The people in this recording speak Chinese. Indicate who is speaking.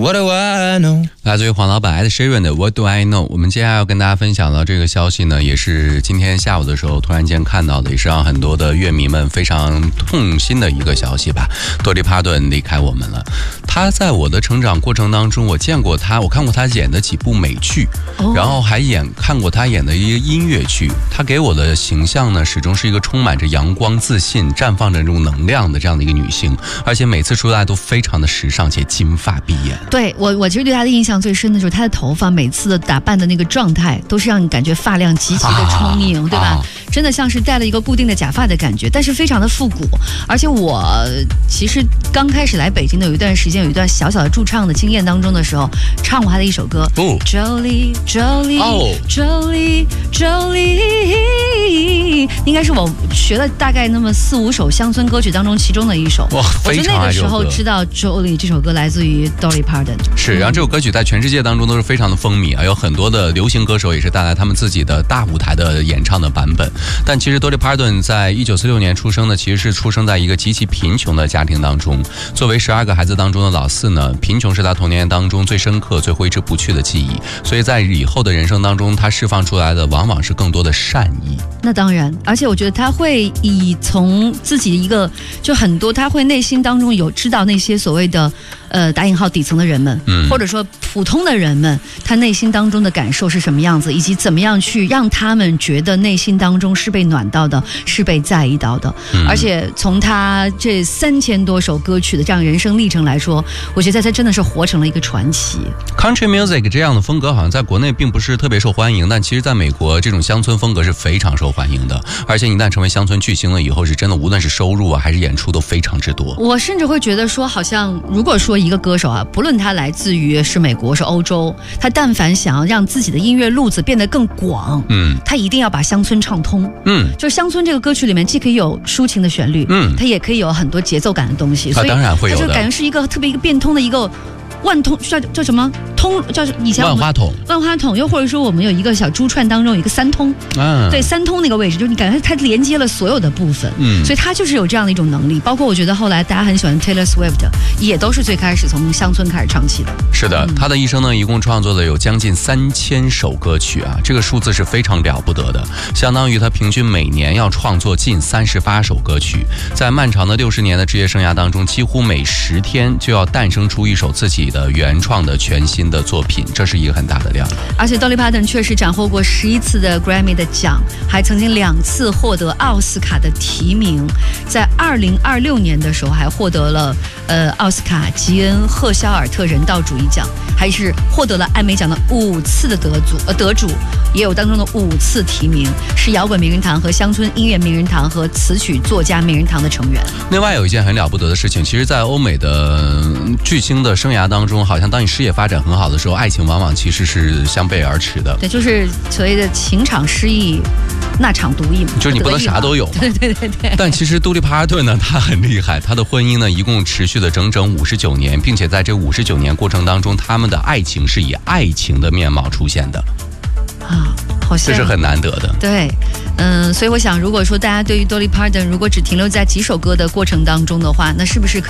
Speaker 1: What do I know？
Speaker 2: 来自于黄老板 Ed Sheeran 的 What do I know？ 我们接下来要跟大家分享的这个消息呢，也是今天下午的时候突然间看到的，也是让很多的乐迷们非常痛心的一个消息吧。Dolly Parton 离开我们了。他在我的成长过程当中，我见过他，我看过他演的几部美剧，然后还看过他演的一个音乐剧。他给我的形象呢，始终是一个充满着阳光、自信、绽放着这种能量的这样的一个女性，而且每次出来都非常的时尚且金发碧眼。
Speaker 3: 对，我其实对她的印象最深的就是她的头发，每次的打扮的那个状态，都是让你感觉发量极其的充盈，对吧？真的像是戴了一个固定的假发的感觉，但是非常的复古。而且我其实刚开始来北京的有一段时间，有一段小小的驻唱的经验当中的时候，唱过她的一首歌Jolie Jolie Jolie Jolie， 应该是我学了大概那么4-5首乡村歌曲当中其中的一首。我就那个时候知道 Jolie 这首歌来自于 Dolly Parton。
Speaker 2: 是，然后这首歌曲在全世界当中都是非常的风靡啊，有很多的流行歌手也是带来他们自己的大舞台的演唱的版本。但其实 Dolly Parton 在1946年出生呢，其实是出生在一个极其贫穷的家庭当中。作为12个孩子当中的老四呢，贫穷是他童年当中最深刻、最挥之不去的记忆。所以在以后的人生当中，他释放出来的往往是更多的善意。
Speaker 3: 那当然，而且我觉得他会从自己一个就很多，他会内心当中有知道那些所谓的打引号底层的人们，或者说普通的人们，他内心当中的感受是什么样子，以及怎么样去让他们觉得内心当中是被暖到的，是被在意到的。而且从他这3000多首歌曲的这样人生历程来说，我觉得他真的是活成了一个传奇。
Speaker 2: Country music 这样的风格好像在国内并不是特别受欢迎，但其实在美国这种乡村风格是非常受欢迎的，而且一旦成为乡村巨星了以后，是真的无论是收入啊还是演出都非常之多。
Speaker 3: 我甚至会觉得说，好像如果说一个歌手啊，不论他来自于是美国是欧洲，他但凡想要让自己的音乐路子变得更广，他一定要把乡村唱通。就是乡村这个歌曲里面既可以有抒情的旋律，它也可以有很多节奏感的东西，所以
Speaker 2: 当然会有的，
Speaker 3: 它就感觉是一个特别一个变通的一个万通，叫什么通，叫以前
Speaker 2: 万花筒，
Speaker 3: 又或者说我们有一个小珠串当中有一个3通，对，3通那个位置，就是你感觉它连接了所有的部分，所以它就是有这样的一种能力。包括我觉得后来大家很喜欢 Taylor Swift， 也都是最开始从乡村开始唱起的。
Speaker 2: 是的，他的一生呢，一共创作了有将近3000首歌曲啊，这个数字是非常了不得的，相当于他平均每年要创作近38首歌曲。在漫长的60年的职业生涯当中，几乎每10天就要诞生出一首自己的原创的全新的作品，这是一个很大的量。
Speaker 3: 而且 Dolly Parton 确实斩获过11次的 Grammy 的奖，还曾经2次获得奥斯卡的提名。在2026年的时候，还获得了奥斯卡吉恩·赫肖尔特人道主义奖，还是获得了艾美奖的5次的得主，也有当中的5次提名，是摇滚名人堂和乡村音乐名人堂和词曲作家名人堂的成员。
Speaker 2: 另外有一件很了不得的事情，其实在欧美的巨星的生涯当中，好像当你事业发展很好的时候，爱情往往其实是相背而驰的。
Speaker 3: 对，就是所谓的情场失意，那场独意嘛，
Speaker 2: 就是你不能啥都有嘛。
Speaker 3: 对。
Speaker 2: 但其实Dolly Parton呢，她很厉害，她的婚姻呢一共持续了整整59年，并且在这59年过程当中，他们的爱情是以爱情的面貌出现的。
Speaker 3: 好像
Speaker 2: 这是很难得的。
Speaker 3: 对，所以我想，如果说大家对于 Dolly Parton 如果只停留在几首歌的过程当中的话，那是不是可以